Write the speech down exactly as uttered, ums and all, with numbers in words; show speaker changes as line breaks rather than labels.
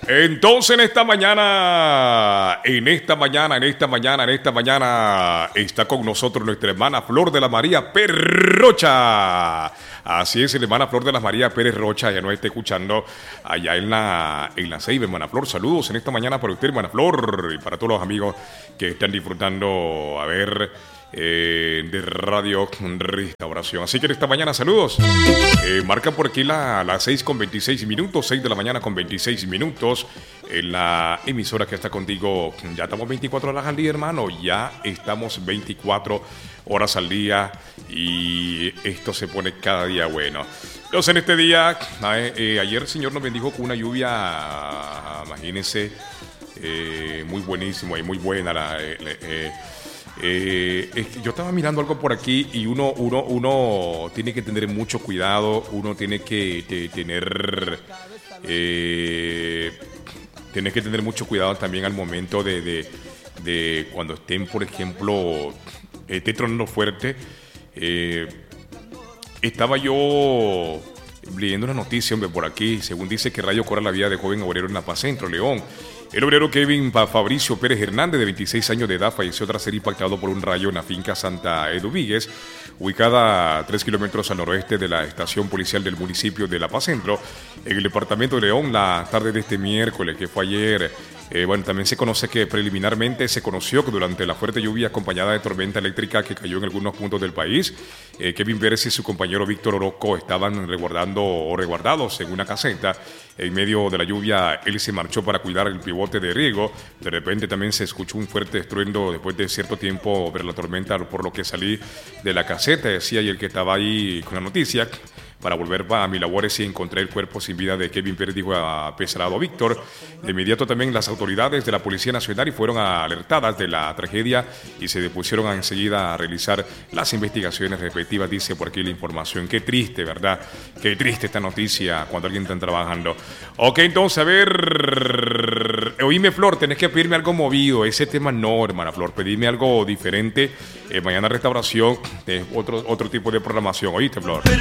Entonces en esta mañana, en esta mañana, en esta mañana, en esta mañana está con nosotros nuestra hermana Flor de la María Pérez Rocha. Así es, hermana Flor de la María Pérez Rocha, ya nos está escuchando allá en la, en la Ceiba, hermana Flor. Saludos en esta mañana para usted, hermana Flor, y para todos los amigos que están disfrutando, a ver... Eh, de Radio Restauración. Así que en esta mañana, saludos. Eh, marca por aquí las la seis con veintiséis minutos, seis de la mañana con veintiséis minutos. En la emisora que está contigo, ya estamos veinticuatro horas al día, hermano. Ya estamos veinticuatro horas al día y esto se pone cada día bueno. Entonces, en este día, eh, eh, ayer el Señor nos bendijo con una lluvia, imagínense, eh, muy buenísimo y muy buena la. Eh, eh, Eh, yo estaba mirando algo por aquí y uno, uno, uno tiene que tener mucho cuidado, uno tiene que te, tener eh, tiene que tener mucho cuidado también al momento de, de, de cuando estén, por ejemplo, esté tronando fuerte. Eh, estaba yo leyendo una noticia, hombre, por aquí, según dice que rayo cobra la vida de joven obrero en La Paz Centro, León. El obrero Kevin Fabricio Pérez Hernández, de veintiséis años de edad, falleció tras ser impactado por un rayo en la finca Santa Eduvíguez, ubicada a tres kilómetros al noroeste de la estación policial del municipio de La Paz Centro, en el departamento de León, la tarde de este miércoles, que fue ayer. Eh, bueno, también se conoce que preliminarmente se conoció que durante la fuerte lluvia acompañada de tormenta eléctrica que cayó en algunos puntos del país, eh, Kevin Pérez y su compañero Víctor Orozco estaban resguardando o resguardados en una caseta. En medio de la lluvia, él se marchó para cuidar el pivote de riego. De repente también se escuchó un fuerte estruendo después de cierto tiempo ver la tormenta, por lo que salí de la caseta, decía, y el que estaba ahí con la noticia, para volver a mis labores y encontré el cuerpo sin vida de Kevin Pérez, dijo a pesarado Víctor. De inmediato también las autoridades de la Policía Nacional y fueron alertadas de la tragedia y se depusieron enseguida a realizar las investigaciones respectivas, dice por aquí la información. Qué triste, ¿verdad? Qué triste esta noticia cuando alguien está trabajando. Ok, entonces, a ver, oíme, Flor, tenés que pedirme algo movido. Ese tema no, hermana Flor, pedirme algo diferente. Eh, mañana Restauración, eh, otro, otro tipo de programación. ¿Oíste, Flor?